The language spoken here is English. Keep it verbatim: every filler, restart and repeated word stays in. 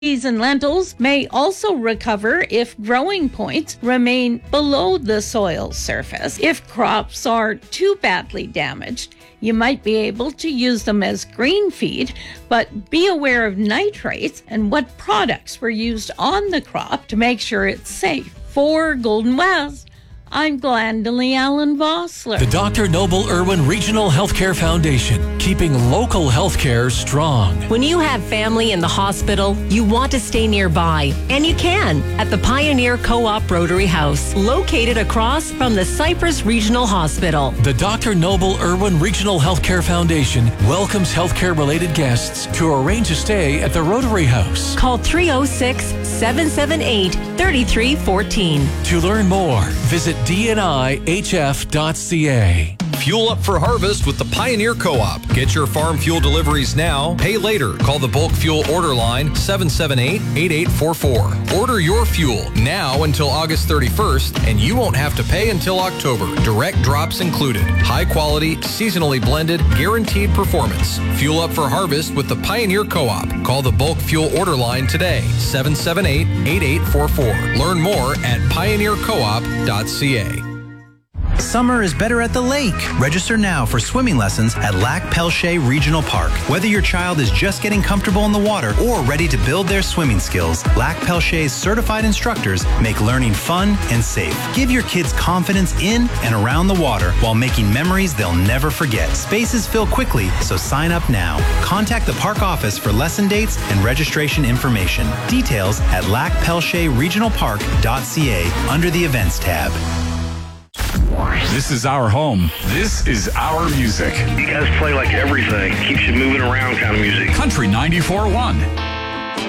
Peas and lentils may also recover if growing points remain below the soil surface. If crops are too badly damaged, you might be able to use them as green feed, but be aware of nitrates and what products were used on the crop to make sure it's safe. For Golden West, I'm Glendalee Allen Vossler. The Doctor Noble Irwin Regional Healthcare Foundation, keeping local healthcare strong. When you have family in the hospital, you want to stay nearby, and you can at the Pioneer Co-op Rotary House, located across from the Cypress Regional Hospital. The Doctor Noble Irwin Regional Healthcare Foundation welcomes healthcare-related guests to arrange a stay at the Rotary House. Call three oh six, seven seven eight, three three one four. To learn more, visit D N I H F dot C A. Fuel up for harvest with the Pioneer Co-op. Get your farm fuel deliveries now. Pay later. Call the bulk fuel order line seven seven eight, eight eight four four. Order your fuel now until August thirty-first, and you won't have to pay until October. Direct drops included. High quality, seasonally blended, guaranteed performance. Fuel up for harvest with the Pioneer Co-op. Call the bulk fuel order line today, seven seven eight, eight eight four four. Learn more at pioneer co op dot c a. Summer is better at the lake. Register now for swimming lessons at Lac Pelche Regional Park. Whether your child is just getting comfortable in the water or ready to build their swimming skills, Lac Pelche's certified instructors make learning fun and safe. Give your kids confidence in and around the water while making memories they'll never forget. Spaces fill quickly, so sign up now. Contact the park office for lesson dates and registration information. Details at lac pelche regional park dot c a under the events tab. This is our home. This is our music. You guys play like everything. Keeps you moving around kind of music. Country ninety-four point one.